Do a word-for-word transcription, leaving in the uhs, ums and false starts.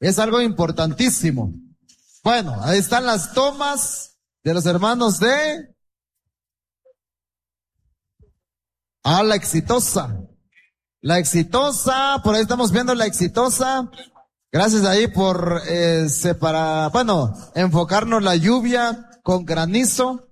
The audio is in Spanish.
Es algo importantísimo. Bueno, ahí están las tomas de los hermanos de... Ah, la exitosa. La exitosa, por ahí estamos viendo la exitosa. Gracias ahí por eh, separar, bueno, enfocarnos la lluvia con granizo.